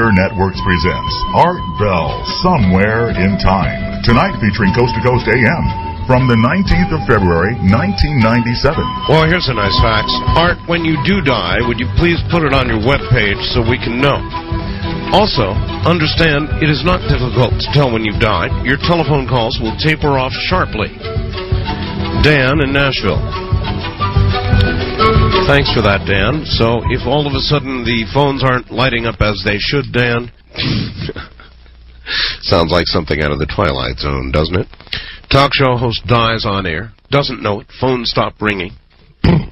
Frontier Networks presents Art Bell, Somewhere in Time. Tonight featuring Coast to Coast AM from the 19th of February, 1997. Well, here's a nice fact. Art, when you do die, would you please put it on your webpage so we can know? Also, understand it is not difficult to tell when you've died. Your telephone calls will taper off sharply. Dan in Nashville. Thanks for that, Dan. So, if all of a sudden the phones aren't lighting up as they should, Dan... Sounds like something out of the Twilight Zone, doesn't it? Talk show host dies on air. Doesn't know it. Phone stop ringing.